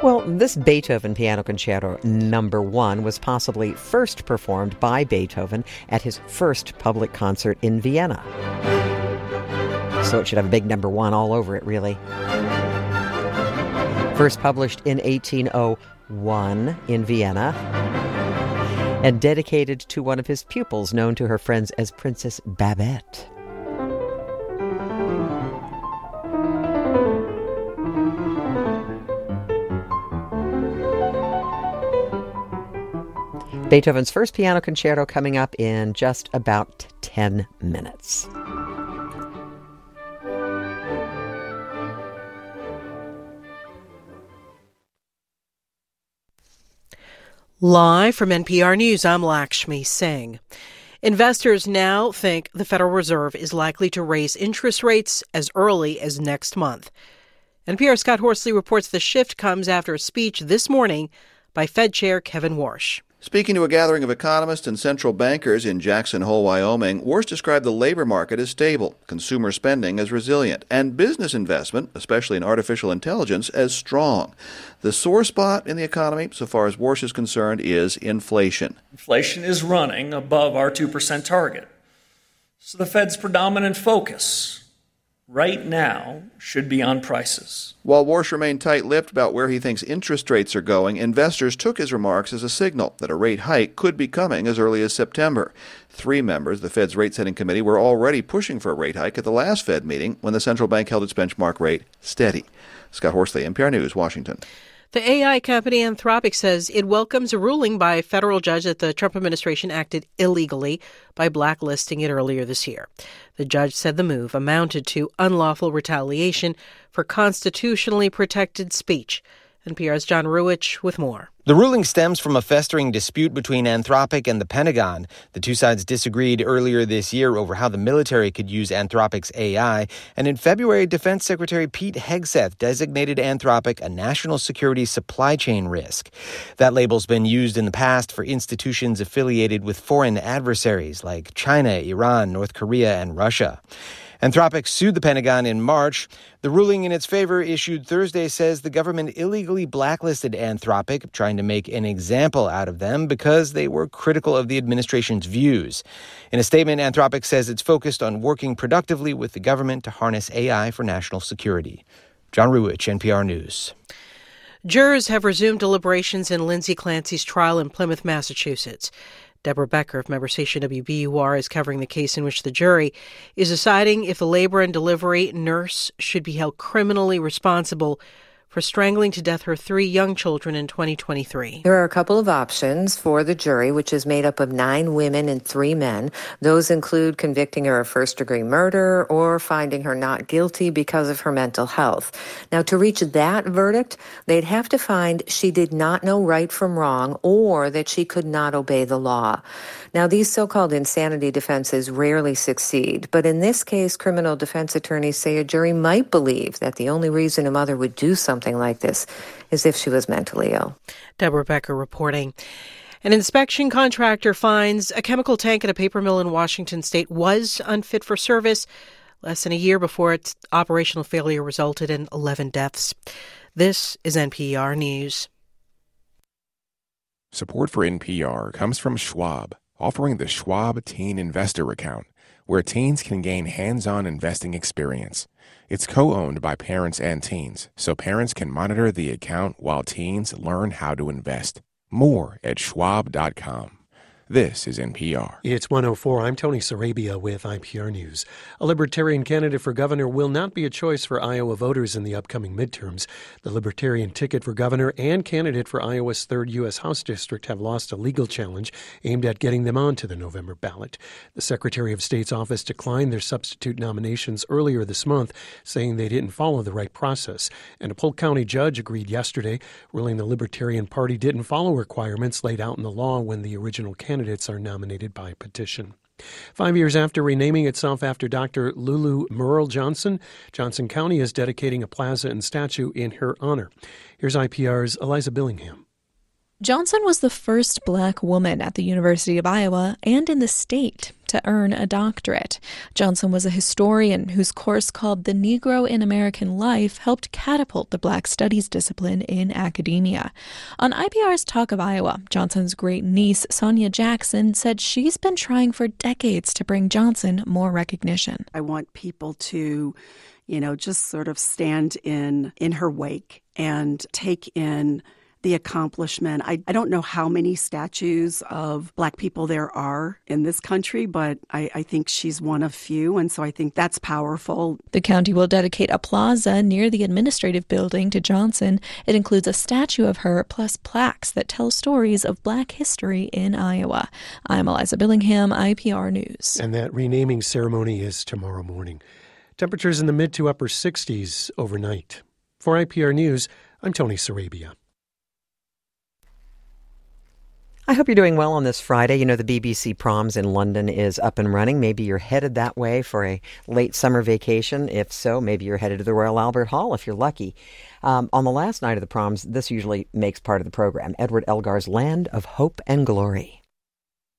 Well, this Beethoven Piano Concerto number 1 was possibly first performed by Beethoven at his first public concert in Vienna. So it should have a big number 1 all over it, really. First published in 1801 in Vienna and dedicated to one of his pupils known to her friends as Princess Babette. Beethoven's first piano concerto coming up in just about 10 minutes. Live from NPR News, I'm Lakshmi Singh. Investors now think the Federal Reserve is likely to raise interest rates as early as next month. NPR's Scott Horsley reports the shift comes after a speech this morning by Fed Chair Kevin Warsh. Speaking to a gathering of economists and central bankers in Jackson Hole, Wyoming, Warsh described the labor market as stable, consumer spending as resilient, and business investment, especially in artificial intelligence, as strong. The sore spot in the economy, so far as Warsh is concerned, is inflation. Inflation is running above our 2% target. So the Fed's predominant focus right now should be on prices. While Warsh remained tight-lipped about where he thinks interest rates are going, investors took his remarks as a signal that a rate hike could be coming as early as September. 3 members of the Fed's rate-setting committee were already pushing for a rate hike at the last Fed meeting when the central bank held its benchmark rate steady. Scott Horsley, NPR News, Washington. The AI company Anthropic says it welcomes a ruling by a federal judge that the Trump administration acted illegally by blacklisting it earlier this year. The judge said the move amounted to unlawful retaliation for constitutionally protected speech. NPR's John Ruwitch with more. The ruling stems from a festering dispute between Anthropic and the Pentagon. The two sides disagreed earlier this year over how the military could use Anthropic's AI, and in February, Defense Secretary Pete Hegseth designated Anthropic a national security supply chain risk. That label's been used in the past for institutions affiliated with foreign adversaries like China, Iran, North Korea, and Russia. Anthropic sued the Pentagon in March. The ruling in its favor issued Thursday says the government illegally blacklisted Anthropic, trying to make an example out of them because they were critical of the administration's views. In a statement, Anthropic says it's focused on working productively with the government to harness AI for national security. John Ruwitch, NPR News. Jurors have resumed deliberations in Lindsay Clancy's trial in Plymouth, Massachusetts. Deborah Becker of member station WBUR is covering the case in which the jury is deciding if the labor and delivery nurse should be held criminally responsible for strangling to death her 3 young children in 2023. There are a couple of options for the jury, which is made up of 9 women and 3 men. Those include convicting her of first-degree murder or finding her not guilty because of her mental health. Now, to reach that verdict, they'd have to find she did not know right from wrong or that she could not obey the law. Now, these so-called insanity defenses rarely succeed, but in this case, criminal defense attorneys say a jury might believe that the only reason a mother would do something like this is if she was mentally ill. Deborah Becker reporting. An inspection contractor finds a chemical tank at a paper mill in Washington state was unfit for service less than a year before its operational failure resulted in 11 deaths. This is NPR News. Support for NPR comes from Schwab, offering the Schwab Teen Investor Account, where teens can gain hands-on investing experience. It's co-owned by parents and teens, so parents can monitor the account while teens learn how to invest. More at schwab.com. This is NPR. It's 1:04. I'm Tony Sarabia with IPR News. A Libertarian candidate for governor will not be a choice for Iowa voters in the upcoming midterms. The Libertarian ticket for governor and candidate for Iowa's 3rd U.S. House District have lost a legal challenge aimed at getting them onto the November ballot. The Secretary of State's office declined their substitute nominations earlier this month, saying they didn't follow the right process. And a Polk County judge agreed yesterday, ruling the Libertarian Party didn't follow requirements laid out in the law when the original candidates are nominated by petition. 5 years after renaming itself after Dr. Lulu Merle Johnson, Johnson County is dedicating a plaza and statue in her honor. Here's IPR's Eliza Billingham. Johnson was the first Black woman at the University of Iowa and in the state to earn a doctorate. Johnson was a historian whose course called The Negro in American Life helped catapult the Black Studies discipline in academia. On IPR's Talk of Iowa, Johnson's great-niece, Sonia Jackson, said she's been trying for decades to bring Johnson more recognition. I want people to, just sort of stand in her wake and take in the accomplishment. I don't know how many statues of Black people there are in this country, but I think she's one of few, and so I think that's powerful. The county will dedicate a plaza near the administrative building to Johnson. It includes a statue of her plus plaques that tell stories of Black history in Iowa. I'm Eliza Billingham, IPR News. And that renaming ceremony is tomorrow morning. Temperatures in the mid to upper 60s overnight. For IPR News, I'm Tony Sarabia. I hope you're doing well on this Friday. The BBC Proms in London is up and running. Maybe you're headed that way for a late summer vacation. If so, maybe you're headed to the Royal Albert Hall if you're lucky. On the last night of the Proms, this usually makes part of the program, Edward Elgar's Land of Hope and Glory.